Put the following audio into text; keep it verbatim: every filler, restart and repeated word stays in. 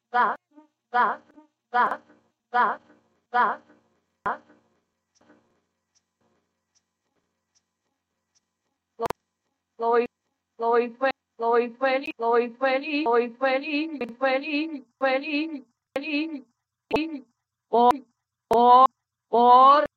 that, that, that, that, that, that. Lôi, lôi, que, lôi, twenty, lôi, twenty, lôi, twenty, twenty, twenty, twenty, four, four, four.